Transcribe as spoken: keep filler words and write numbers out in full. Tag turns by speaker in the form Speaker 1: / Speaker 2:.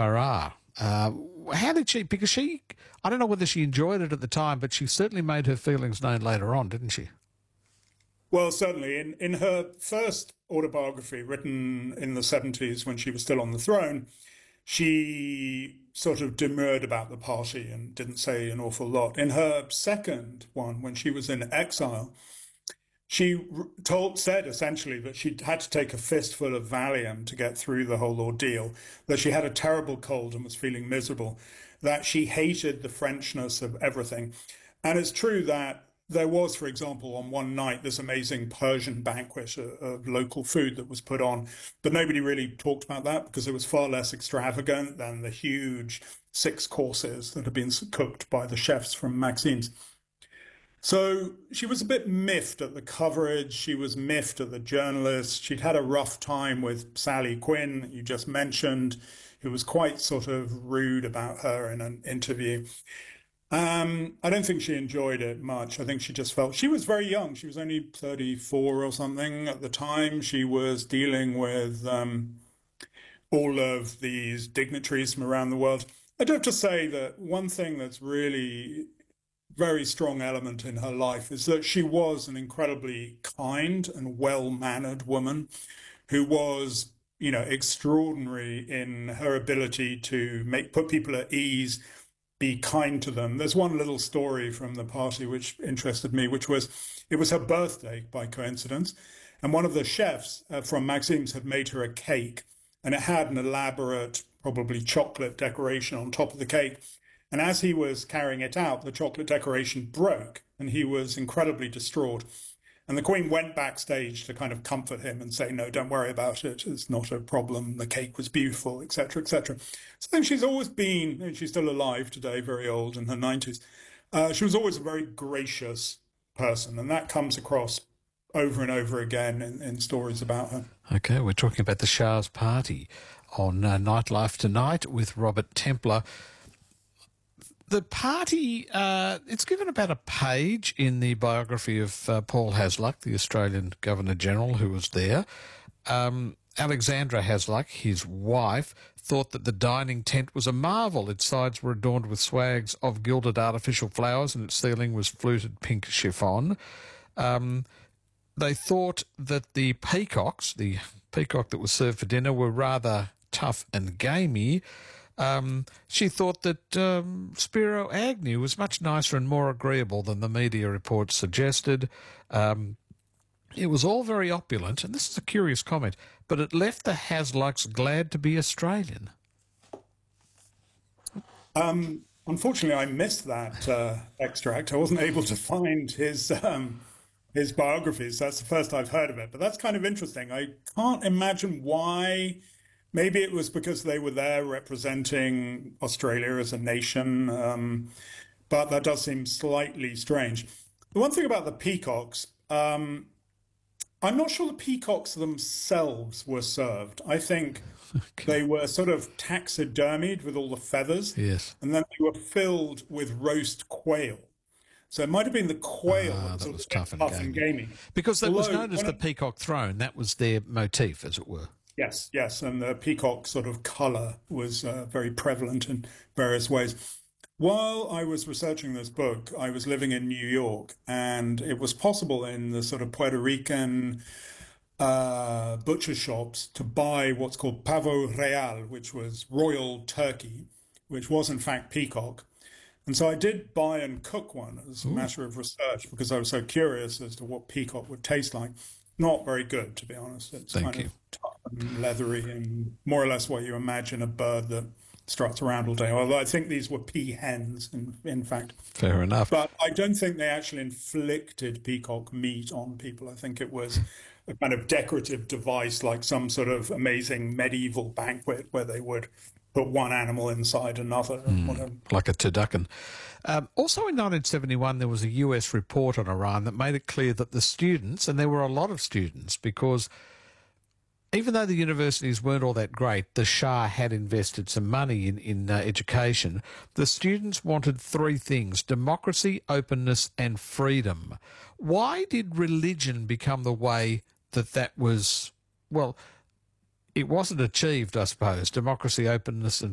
Speaker 1: Farrar. Uh, how did she, because she, I don't know whether she enjoyed it at the time, but she certainly made her feelings known later on, didn't she?
Speaker 2: Well, certainly. In, in her first autobiography, written in the seventies when she was still on the throne, she sort of demurred about the party and didn't say an awful lot. In her second one, when she was in exile, she told, said essentially that she had to take a fistful of Valium to get through the whole ordeal, that she had a terrible cold and was feeling miserable, that she hated the Frenchness of everything. And it's true that there was, for example, on one night, this amazing Persian banquet of local food that was put on, but nobody really talked about that because it was far less extravagant than the huge six courses that had been cooked by the chefs from Maxime's. So she was a bit miffed at the coverage. She was miffed at the journalists. She'd had a rough time with Sally Quinn, you just mentioned, who was quite sort of rude about her in an interview. Um, I don't think she enjoyed it much. I think she just felt she was very young. She was only thirty-four or something at the time. She was dealing with um, all of these dignitaries from around the world. I do have to say that one thing that's really very strong element in her life is that she was an incredibly kind and well-mannered woman who was, you know, extraordinary in her ability to make put people at ease, be kind to them. There's one little story from the party which interested me, which was it was her birthday by coincidence, and one of the chefs uh, from Maxime's had made her a cake, and it had an elaborate, probably chocolate decoration on top of the cake. And as he was carrying it out, the chocolate decoration broke, and he was incredibly distraught. And the Queen went backstage to kind of comfort him and say, no, don't worry about it. It's not a problem. The cake was beautiful, et cetera, et cetera. So she's always been, and she's still alive today, very old, in her nineties. Uh, she was always a very gracious person, and that comes across over and over again in, in stories about her.
Speaker 1: Okay, we're talking about the Shah's party on uh, Nightlife Tonight with Robert Templar. The party, uh, it's given about a page in the biography of uh, Paul Hasluck, the Australian Governor-General who was there. Um, Alexandra Hasluck, his wife, thought that the dining tent was a marvel. Its sides were adorned with swags of gilded artificial flowers and its ceiling was fluted pink chiffon. Um, they thought that the peacocks, the peacock that was served for dinner, were rather tough and gamey. Um, she thought that um, Spiro Agnew was much nicer and more agreeable than the media reports suggested. Um, it was all very opulent, and this is a curious comment, but it left the Haslucks glad to be Australian.
Speaker 2: Um, unfortunately, I missed that uh, extract. I wasn't able to find his um, his biographies. That's the first I've heard of it, but that's kind of interesting. I can't imagine why. Maybe it was because they were there representing Australia as a nation, um, but that does seem slightly strange. The one thing about the peacocks, um, I'm not sure the peacocks themselves were served. I think okay. they were sort of taxidermied with all the feathers,
Speaker 1: yes,
Speaker 2: and then they were filled with roast quail. So it might have been the quail
Speaker 1: ah,
Speaker 2: that was,
Speaker 1: that was
Speaker 2: tough,
Speaker 1: tough
Speaker 2: and,
Speaker 1: and
Speaker 2: gamey.
Speaker 1: gamey. Because that Although, was known as the
Speaker 2: it,
Speaker 1: peacock throne. That was their motif, as it were.
Speaker 2: Yes, yes, and the peacock sort of colour was uh, very prevalent in various ways. While I was researching this book, I was living in New York, and it was possible in the sort of Puerto Rican uh, butcher shops to buy what's called pavo real, which was royal turkey, which was in fact peacock. And so I did buy and cook one as a
Speaker 1: Ooh.
Speaker 2: matter of research because I was so curious as to what peacock would taste like. Not very good, to be honest. It's
Speaker 1: Thank
Speaker 2: kind
Speaker 1: you.
Speaker 2: of tough and leathery and more or less what you imagine a bird that struts around all day. Although I think these were peahens, in, in fact.
Speaker 1: Fair enough.
Speaker 2: But I don't think they actually inflicted peacock meat on people. I think it was a kind of decorative device, like some sort of amazing medieval banquet where they would put one animal inside another.
Speaker 1: Mm, like a turducken. Um, also in nineteen seventy-one, there was a U S report on Iran that made it clear that the students, and there were a lot of students, because even though the universities weren't all that great, the Shah had invested some money in, in uh, education. The students wanted three things: democracy, openness, and freedom. Why did religion become the way that that was, well, it wasn't achieved, I suppose, democracy, openness, and